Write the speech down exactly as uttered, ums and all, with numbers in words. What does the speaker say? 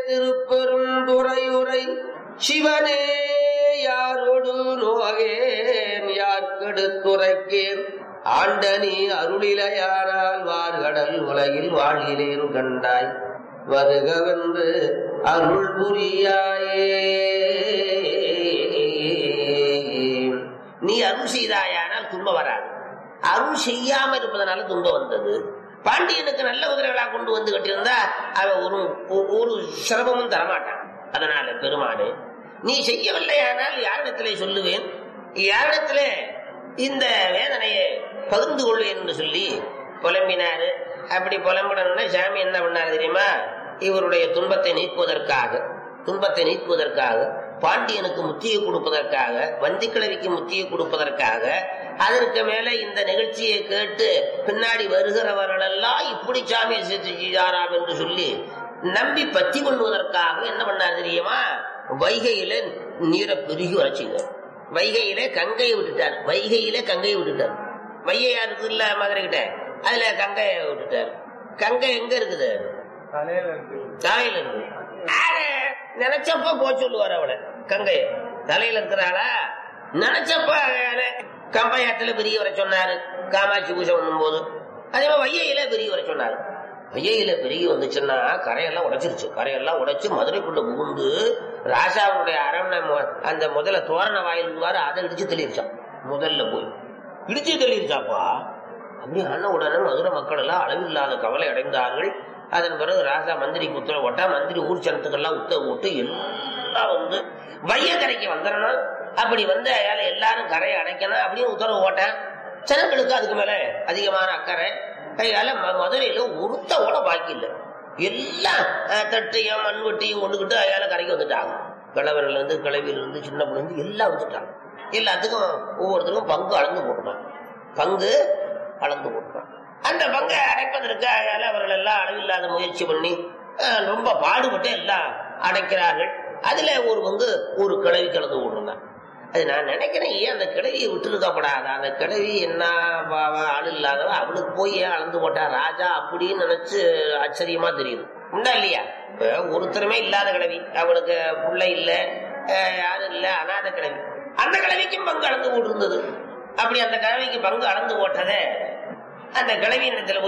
திருப்பெரும் துறையுரை சிவனே யாரோடு நோகேன் யார்கெடுத்துரைக்கேன் ஆண்டனி அருளிலையானால் வார்கடல் உலகில் வாழ்கிறேன் கண்டாய் வருகவென்று அருள் புரியாயே. நீ அருள் செய்தாயானால் துன்பம் வராது. அருள் செய்யாம இருப்பதனால துன்பம் வந்தது. பாண்டியனுக்கு நல்ல குதிரைகளா கொண்டு வந்து கட்டியிருந்தா அவன் ஒரு ஒரு சிரமமும் தரமாட்டான். அதனால பெருமானே நீ செய்யவில்லையானால் யாரிடத்திலே சொல்லுவேன், யாரிடத்திலே இந்த வேதனையை பகிர்ந்து கொள்வேன் என்று சொல்லி புலம்பினாரு. அப்படி புலம்பினா சாமி என்ன பண்ணாரு தெரியுமா? இவருடைய துன்பத்தை நீக்குவதற்காக துன்பத்தை நீக்குவதற்காக பாண்டியனுக்கு முத்தியை கொடுப்பதற்காக வந்திக்கிழவிக்கு முத்தியை கொடுப்பதற்காக அதற்கு மேல இந்த நிகழ்ச்சியை கேட்டு பின்னாடி வருகிறவர்கள் எல்லாம் இப்படி சாமியை செய்தாராம் என்று சொல்லி நம்பி பத்தி கொள்வதற்காக என்ன பண்ணாரு தெரியுமா? வைகையில நீரை பெருகி வரைச்சிங்க. வைகையில கங்கையை விட்டுட்டார். வைகையில கங்கையை விட்டுட்டார். வைகையா இருக்குது இல்ல மதுரை கிட்ட, அதுல கங்கையை விட்டுட்டார். கங்கை எங்க இருக்குது? தலையில இருக்கு. நினைச்சப்ப போ சொல்லுவார் அவளை. கங்கை தலையில இருக்கிறாளா? நினைச்சப்ப கம்பையாத்துல பெரிய வர சொன்னாரு. காமாட்சி பூஜை பண்ணும் போது அதே மாதிரி வையில பெரிய வர சொன்னாரு. வையில பெரிய வந்துச்சுன்னா கரையெல்லாம் உடைச்சிருச்சு. கரையெல்லாம் உடைச்சு மதுரைக்குள்ள புகுந்து ராசாவுடைய அரண்மனை அந்த முதல்ல தோரண வாயில் அதை இடிச்சு தெளிச்சான். முதல்ல போய் இடிச்சு தெளிச்சாப்பா. அப்படி ஆன உடனே மதுரை மக்கள் எல்லாம் அளவில்லாத கவலை அடைந்தார்கள். அதன் பிறகு ராசா மந்திரிக்கு உத்தரவு போட்டா மந்திரி ஊர் சனத்துக்கெல்லாம் உத்தரவு போட்டு எல்லாம் வந்து வைய கரைக்கு வந்துடணும். அப்படி வந்து எல்லாரும் கரையை அடைக்கணும் அப்படின்னு உத்தரவு போட்டேன். ஜனங்களுக்கு அதுக்கு மேல அதிகமான அக்கறை. கையால மதுரையில ஒருத்தவோட பாக்கி இல்லை. எல்லாம் தட்டையும் மண்வெட்டியும் கொண்டுகிட்டு அயால கரைக்கு வந்துட்டாங்க. கிழவரில இருந்து கிழவியில இருந்து சின்ன பிள்ளை இருந்து எல்லாம் வந்துட்டாங்க. எல்லாத்துக்கும் ஒவ்வொருத்தருக்கும் பங்கு அளந்து போட்டுட்டான். பங்கு அளந்து போட்டுட்டான். அந்த பங்கை அடைப்பதற்கு அயால அவர்கள் எல்லாம் அளவில்லாத முயற்சி பண்ணி ரொம்ப பாடுபட்டு எல்லாம் அடைக்கிறார்கள். அதுல ஒரு பங்கு ஒரு கிழவி கலந்து போட்டுருந்தான். அது நான் நினைக்கிறேன், ஏன் அந்த கிழவியை விட்டுருக்கப்படாத? அந்த கிழவி என்ன ஆள் இல்லாதவ, அவளுக்கு போய் ஏன் அளந்து போட்டா ராஜா அப்படின்னு நினைச்சு ஆச்சரியமா தெரியுது. உண்டா இல்லையா? ஒருத்தருமே இல்லாத கிழவி, அவளுக்கு புள்ள இல்ல, யாரும் இல்ல, அநாத கிழவி. அந்த கிழவிக்கும் பங்கு அளந்து போட்டு இருந்தது. அப்படி அந்த கிழவிக்கு பங்கு அளந்து போட்டதை அந்த கிழவி இடத்துல